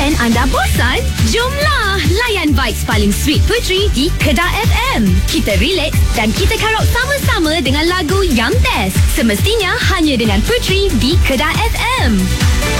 weekend anda bosan? Jomlah layan vibes paling sweet Puteri di Kedah FM. Kita relax dan kita karaoke sama-sama dengan lagu yang best. Semestinya hanya dengan Puteri di Kedah FM.